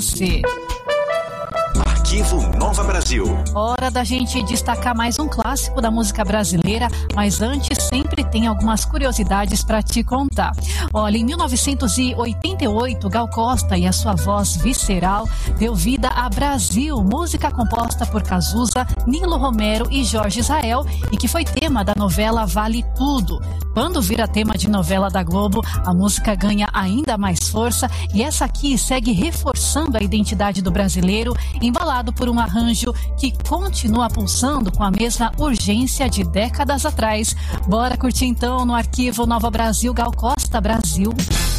você. Arquivo Nova Brasil. Hora da gente destacar mais um clássico da música brasileira, mas antes sempre tem algumas curiosidades para te contar. Olha, em 1988, Gal Costa e a sua voz visceral deu vida a Brasil, música composta por Cazuza, Nilo Romero e Jorge Israel, e que foi tema da novela Vale Tudo. Quando vira tema de novela da Globo, a música ganha ainda mais força, e essa aqui segue reforçando a identidade do brasileiro, embalado por um arranjo que continua pulsando com a mesma urgência de décadas atrás. Bora curtir então no Arquivo Nova Brasil, Gal Costa, Brasil.